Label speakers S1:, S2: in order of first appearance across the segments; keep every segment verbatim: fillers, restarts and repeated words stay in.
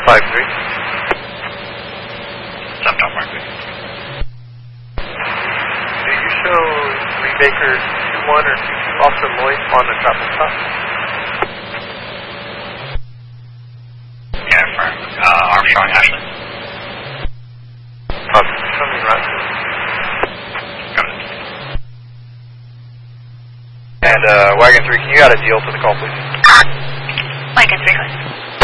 S1: five three.
S2: Stop, Top Mark, please.
S1: Do you show three Baker two one or two two Officer Lloyd on the traffic stop?
S2: Yeah, firm. Uh, Armstrong, Ashley.
S1: Oh, show me right.
S2: Got it.
S1: And uh, Wagon three, can you add a deal to the call, please?
S3: Wagon three, please.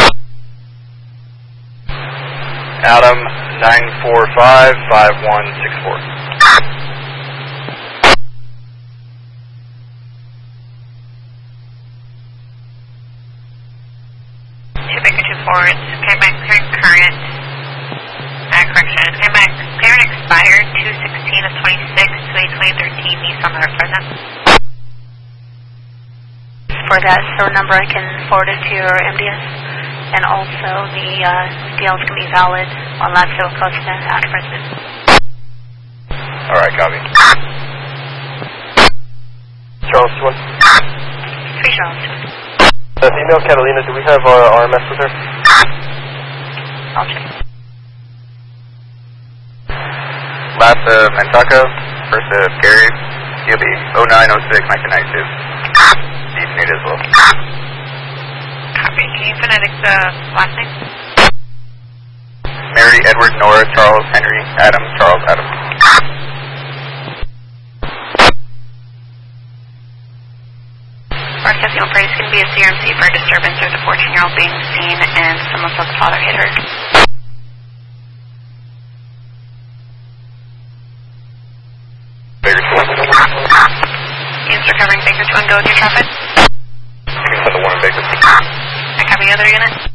S1: Adam, nine four five, five one six four.
S3: Two Baker two four, it's payment current current. Uh, correction, payment current expired two sixteen of twenty-six to a twenty thirteen Nissan Road present. For that phone number, I can forward it to your M D S. And also, the uh, deals can be valid on Lansdale Costa after President.
S1: Alright, copy. Charles Stewart.
S3: Three Charles.
S1: Uh, female Catalina, do we have our R M S with her?
S3: I'll check.
S4: Last of Mentaka, first of Gary, he'll be oh nine oh six nineteen ninety-two. He's needed as well.
S3: Copy. Can you phonetic the last name?
S4: Mary, Edward, Nora, Charles, Henry, Adam, Charles, Adam.
S3: Our Casino Praise can be a C R M C for a disturbance of the fourteen-year-old being seen and someone saw the father hit her.
S4: Baker two one.
S3: Units recovering Baker two one, go with your traffic.
S4: You can send the one in Baker.
S3: I copy the other unit.